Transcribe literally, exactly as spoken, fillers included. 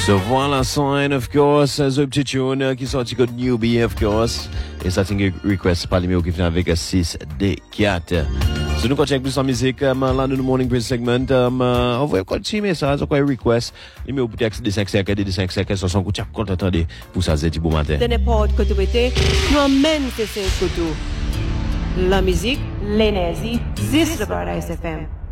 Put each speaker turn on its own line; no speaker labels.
So voilà, sign of course, the petit tune qui sorti comme Newbie of course. Et ça c'est une request par numéro qui finit avec six D quatre. So nous continuons plus en musique, um, là dans le Morning Breeze segment, um, uh, on va continuer ça, on va request. Numéro pour texte de cinq cinq de cinq cinq sur son coup, tu as compte attendez pour ça c'est bon matin.
De n'importe quoi tu étais, nous emmène ces cinq photos. La musique, l'énergie, zis le Paradise F M.